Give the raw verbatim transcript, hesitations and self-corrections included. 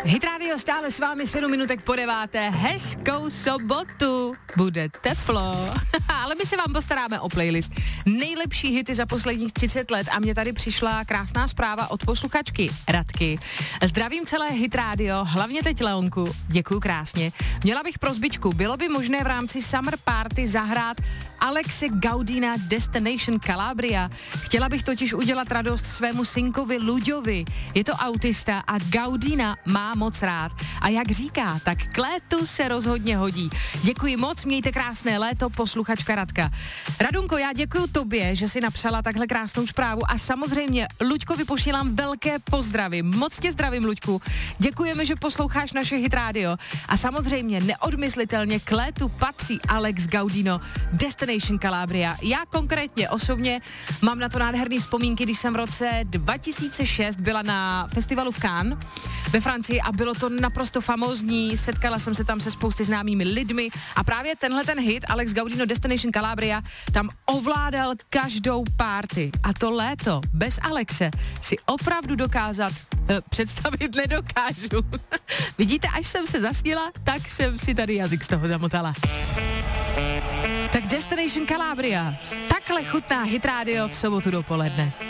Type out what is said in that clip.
Hit Radio stále s vámi sedm minutek po deváté. Hezkou sobotu. Bude teplo. Ale my se vám postaráme o playlist. Nejlepší hity za posledních třicet let a mně tady přišla krásná zpráva od posluchačky Radky. Zdravím celé Hit Radio, hlavně teď Leonku. Děkuju krásně. Měla bych prosbičku. Bylo by možné v rámci Summer Party zahrát Alexe Gaudina Destination Calabria. Chtěla bych totiž udělat radost svému synkovi Luďovi. Je to autista a Gaudina má moc rád. A jak říká, tak k létu se rozhodně hodí. Děkuji moc, mějte krásné léto, posluchačka Radka. Radunko, já děkuji tobě, že jsi napsala takhle krásnou zprávu a samozřejmě Luďkovi posílám velké pozdravy. Moc tě zdravím, Luďku. Děkujeme, že posloucháš naše Hit Radio. A samozřejmě neodmyslitelně k létu patří Alex Gaudino Destination Calabria. Já konkrétně osobně mám na to nádherný vzpomínky, když jsem v roce dva tisíce šest byla na festivalu v Cannes ve Francii a bylo to naprosto famózní, setkala jsem se tam se spousty známými lidmi a právě tenhle ten hit Alex Gaudino Destination Calabria tam ovládal každou party a to léto bez Alexe si opravdu dokázat eh, představit nedokážu. Vidíte, až jsem se zasnila, tak jsem si tady jazyk z toho zamotala. Tak Destination Calabria, takhle chutná Hit Radio v sobotu dopoledne.